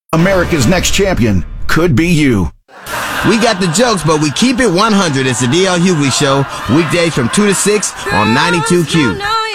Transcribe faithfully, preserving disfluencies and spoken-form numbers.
America's next champion could be you. We got the jokes, but we keep it one hundred. It's the D L Hughley Show, weekdays from two to six on ninety-two Q.